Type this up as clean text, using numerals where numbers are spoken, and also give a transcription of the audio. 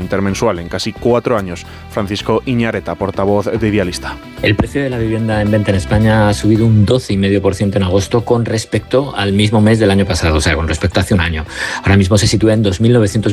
intermensual en casi 4 años. Francisco Iñareta, portavoz de Idealista. El precio de la vivienda en venta en España ha subido un 12,5% en agosto con respecto al mismo mes del año pasado, o sea, con respecto a hace un año. Ahora mismo se sitúa en 2.900